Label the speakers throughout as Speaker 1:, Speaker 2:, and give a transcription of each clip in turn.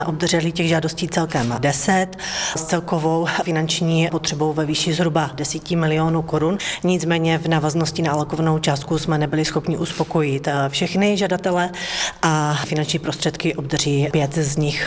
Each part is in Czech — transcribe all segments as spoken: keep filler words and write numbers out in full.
Speaker 1: Obdrželi těch žádostí celkem deset s celkovou finanční potřebou ve výši zhruba deset milionů korun. Nicméně v návaznosti na alokovanou částku jsme nebyli schopni uspokojit všechny žadatele a finanční prostředky obdrží pět z nich.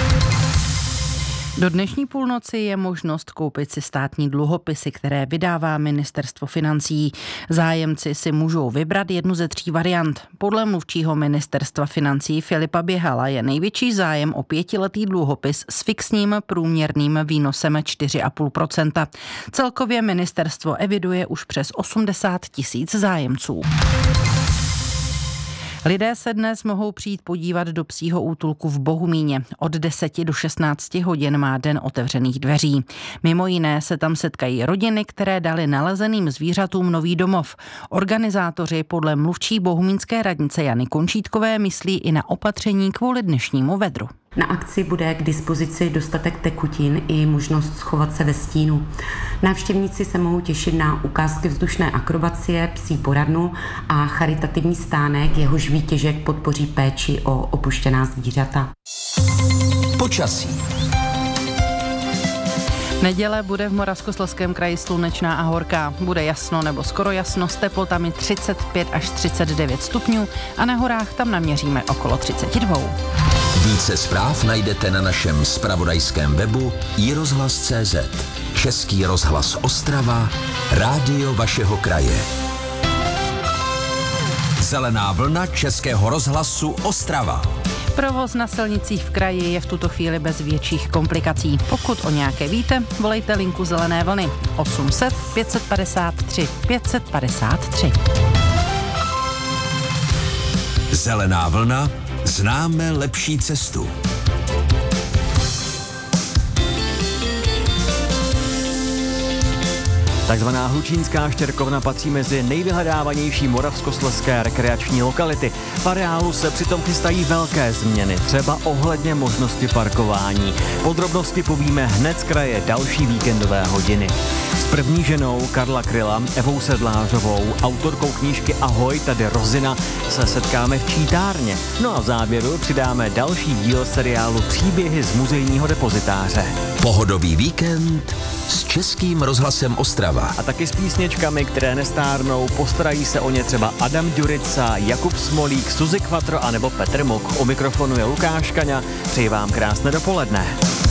Speaker 2: Do dnešní půlnoci je možnost koupit si státní dluhopisy, které vydává Ministerstvo financí. Zájemci si můžou vybrat jednu ze tří variant. Podle mluvčího Ministerstva financí Filipa Běhala je největší zájem o pětiletý dluhopis s fixním průměrným výnosem čtyři celá pět procenta. Celkově ministerstvo eviduje už přes osmdesát tisíc zájemců. Lidé se dnes mohou přijít podívat do psího útulku v Bohumíně. Od deseti do šestnácti hodin má den otevřených dveří. Mimo jiné se tam setkají rodiny, které dali nalezeným zvířatům nový domov. Organizátoři podle mluvčí bohumínské radnice Jany Končítkové myslí i na opatření kvůli dnešnímu vedru.
Speaker 3: Na akci bude k dispozici dostatek tekutin i možnost schovat se ve stínu. Návštěvníci se mohou těšit na ukázky vzdušné akrobacie, psí poradnu a charitativní stánek, jehož výtěžek podpoří péči o opuštěná zvířata.
Speaker 4: Počasí.
Speaker 2: Neděle bude v Moravskoslezském kraji slunečná a horká. Bude jasno nebo skoro jasno s teplotami třicet pět až třicet devět stupňů a na horách tam naměříme okolo třicet dva.
Speaker 4: Více zpráv najdete na našem zpravodajském webu i rozhlas tečka cé zet. Český rozhlas Ostrava, rádio vašeho kraje. Zelená vlna Českého rozhlasu Ostrava.
Speaker 2: Provoz na silnicích v kraji je v tuto chvíli bez větších komplikací. Pokud o nějaké víte, volejte linku Zelené vlny osm set pět set padesát tři pět set padesát tři.
Speaker 4: Zelená vlna, známe lepší cestu.
Speaker 5: Takzvaná Hlučínská štěrkovna patří mezi nejvyhledávanější moravskoslezské rekreační lokality. V areálu se přitom chystají velké změny, třeba ohledně možnosti parkování. Podrobnosti povíme hned z kraje další víkendové hodiny. S první ženou Karla Kryla, Evou Sedlářovou, autorkou knížky Ahoj, tady Rozina, se setkáme v čítárně. No a v závěru přidáme další díl seriálu Příběhy z muzejního depozitáře.
Speaker 4: Pohodový víkend s Českým rozhlasem Ostrava.
Speaker 5: A taky s písničkami, které nestárnou, postarají se o ně třeba Adam Ďurica, Jakub Smolík, Suzy Quattro a nebo Petr Muk. U mikrofonu je Lukáš Kaňa. Přeji vám krásné dopoledne.